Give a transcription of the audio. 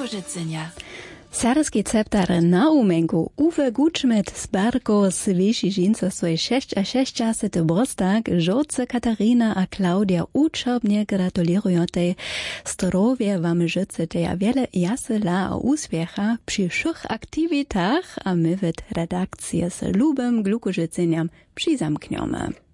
Glukożycenia. Serbski ceptar na umenku Uwe Guczmet z Barko z Wysiżinca swój 66. brostak, żoce Katarina a Klaudia uczobnie gratulują tej zdrowie wam życzę tej wiele jasela a uspiecha przy wszech aktywitach, a my w redakcji z lubem glukożyceniam przyzamkniemy.